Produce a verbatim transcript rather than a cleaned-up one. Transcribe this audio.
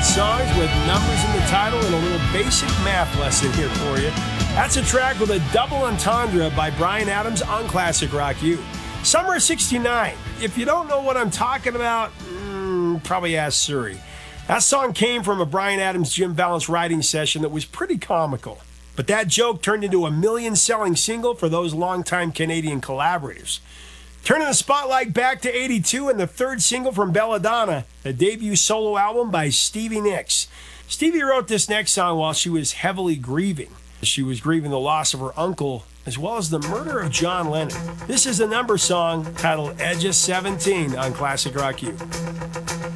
with songs with numbers in the title and a little basic math lesson here for you. That's a track with a double entendre by Bryan Adams on Classic Rock U. Summer of sixty-nine. If you don't know what I'm talking about, mm, probably ask Suri. That song came from a Bryan Adams Jim Vallance writing session that was pretty comical. But that joke turned into a million-selling single for those longtime Canadian collaborators. Turning the spotlight back to eighty-two and the third single from Belladonna, the debut solo album by Stevie Nicks. Stevie wrote this next song while she was heavily grieving. She was grieving the loss of her uncle as well as the murder of John Lennon. This is a number song titled Edge of seventeen on Classic Rock U.